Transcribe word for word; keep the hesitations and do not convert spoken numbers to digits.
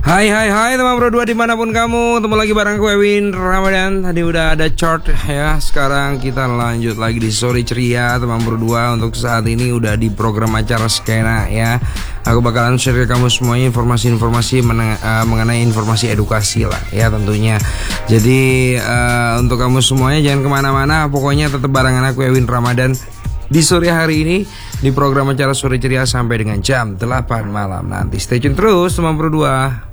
Hai hai hai teman berdua dimanapun kamu, ketemu lagi bareng gue Win Ramadan. Tadi udah ada chart ya, sekarang kita lanjut lagi di Sore Ceria teman berdua. Untuk saat ini udah di program acara Skena ya. Aku bakalan share ke kamu semuanya informasi-informasi uh, mengenai informasi edukasi lah ya tentunya. Jadi uh, untuk kamu semuanya jangan kemana-mana, pokoknya tetap barengan aku Win Ramadan di sore hari ini di program acara Sore Ceria sampai dengan jam delapan malam nanti. Stay tune terus teman berdua.